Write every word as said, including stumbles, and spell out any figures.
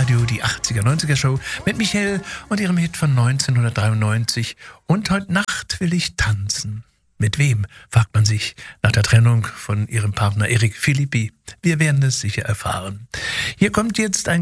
Live-Radio, die achtziger neunziger Show mit Michelle und ihrem Hit von neunzehnhundertdreiundneunzig. Und heute Nacht will ich tanzen. Mit wem, fragt man sich nach der Trennung von ihrem Partner Eric Philippi. Wir werden es sicher erfahren. Hier kommt jetzt ein